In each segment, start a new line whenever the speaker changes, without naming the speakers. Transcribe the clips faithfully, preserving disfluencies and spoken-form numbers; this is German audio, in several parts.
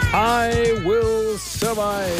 I will survive.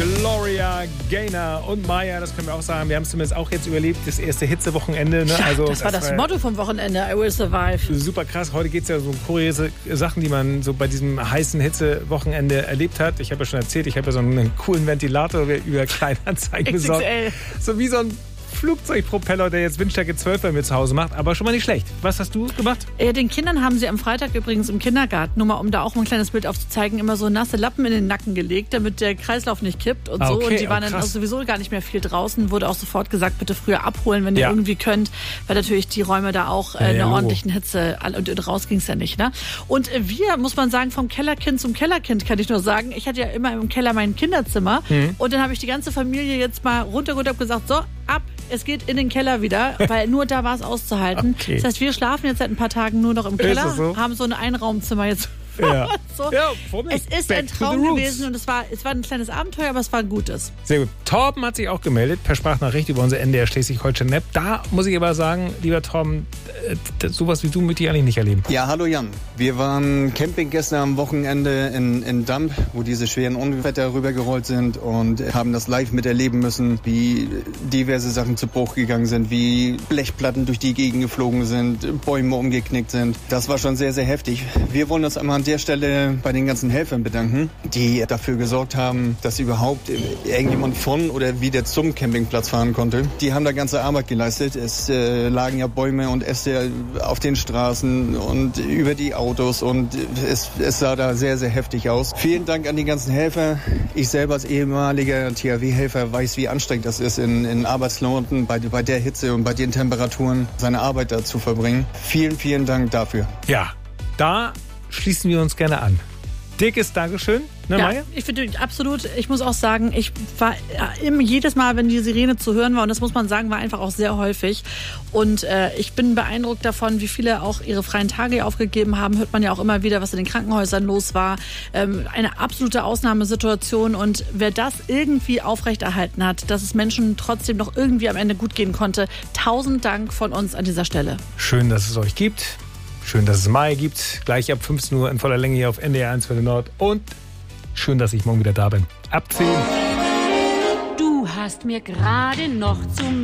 Gloria Gaynor und Maya, das können wir auch sagen. Wir haben es zumindest auch jetzt überlebt, das erste Hitzewochenende. Ne?
Ja,
also,
das war das, das Motto vom Wochenende, I will survive.
Super krass. Heute geht es ja so um kuriose Sachen, die man so bei diesem heißen Hitzewochenende erlebt hat. Ich habe ja schon erzählt, ich habe ja so einen coolen Ventilator über Kleinanzeigen besorgt. So wie so ein Flugzeugpropeller, der jetzt Windstärke zwölf bei mir zu Hause macht, aber schon mal nicht schlecht. Was hast du gemacht?
Ja, den Kindern haben sie am Freitag übrigens im Kindergarten, nur mal um da auch mal ein kleines Bild aufzuzeigen, immer so nasse Lappen in den Nacken gelegt, damit der Kreislauf nicht kippt und
ah,
so.
Okay,
und die waren
oh,
dann also sowieso gar nicht mehr viel draußen. Wurde auch sofort gesagt, bitte früher abholen, wenn ja. ihr irgendwie könnt, weil natürlich die Räume da auch äh, ja, ja, einer ordentlichen Hitze, und, und raus ging es ja nicht. Ne? Und wir, muss man sagen, vom Kellerkind zum Kellerkind kann ich nur sagen, ich hatte ja immer im Keller mein Kinderzimmer mhm. und dann habe ich die ganze Familie jetzt mal runtergeholt und gesagt, so, ab, es geht in den Keller wieder, weil nur da war es auszuhalten. Okay. Das heißt, wir schlafen jetzt seit ein paar Tagen nur noch im Keller, so? Haben so ein Einraumzimmer jetzt.
Ja.
so. ja, es ist Back ein Traum gewesen und es war, es war ein kleines Abenteuer, aber es war ein gutes.
Sehr gut. Torben hat sich auch gemeldet per Sprachnachricht über unser N D R Schleswig-Holstein-App. Da muss ich aber sagen, lieber Torben, äh, sowas wie du möchte ich eigentlich nicht erleben.
Ja, hallo Jan. Wir waren Campinggäste am Wochenende in, in Damp, wo diese schweren Unwetter rübergerollt sind und haben das live miterleben müssen, wie diverse Sachen zu Bruch gegangen sind, wie Blechplatten durch die Gegend geflogen sind, Bäume umgeknickt sind. Das war schon sehr, sehr heftig. Wir wollen uns einmal an der Stelle bei den ganzen Helfern bedanken, die dafür gesorgt haben, dass überhaupt irgendjemand von oder wieder zum Campingplatz fahren konnte. Die haben da ganze Arbeit geleistet. Es äh, lagen ja Bäume und Äste auf den Straßen und über die Autos und es, es sah da sehr, sehr heftig aus. Vielen Dank an die ganzen Helfer. Ich selber als ehemaliger T H W-Helfer weiß, wie anstrengend das ist, in, in Arbeitslonden bei, bei der Hitze und bei den Temperaturen seine Arbeit da zu verbringen. Vielen, vielen Dank dafür.
Ja, da schließen wir uns gerne an. Dickes Dankeschön. Ne,
ja,
Maya?
ich finde absolut, ich muss auch sagen, ich war immer, jedes Mal, wenn die Sirene zu hören war, und das muss man sagen, war einfach auch sehr häufig. Und äh, ich bin beeindruckt davon, wie viele auch ihre freien Tage aufgegeben haben. Hört man ja auch immer wieder, was in den Krankenhäusern los war. Ähm, eine absolute Ausnahmesituation. Und wer das irgendwie aufrechterhalten hat, dass es Menschen trotzdem noch irgendwie am Ende gut gehen konnte, tausend Dank von uns an dieser Stelle.
Schön, dass es euch gibt. Schön, dass es Mai gibt. Gleich ab fünfzehn Uhr in voller Länge hier auf N D R eins Welle Nord. Und schön, dass ich morgen wieder da bin. Ab zehn.
Du hast mir gerade noch zum